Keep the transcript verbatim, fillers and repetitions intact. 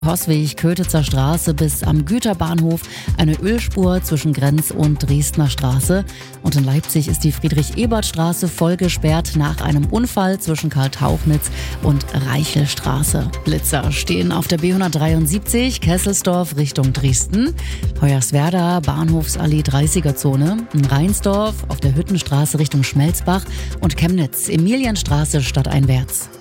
Postweg Kötitzer Straße bis am Güterbahnhof eine Ölspur zwischen Grenz- und Dresdner Straße. Und in Leipzig ist die Friedrich-Ebert-Straße voll gesperrt nach einem Unfall zwischen Karl-Tauchnitz und Reichelstraße. Blitzer stehen auf der B hundertdreiundsiebzig Kesselsdorf Richtung Dresden, Hoyerswerda Bahnhofsallee dreißiger Zone, in Rheinsdorf auf der Hüttenstraße Richtung Schmelzbach und Chemnitz Emilienstraße stadteinwärts.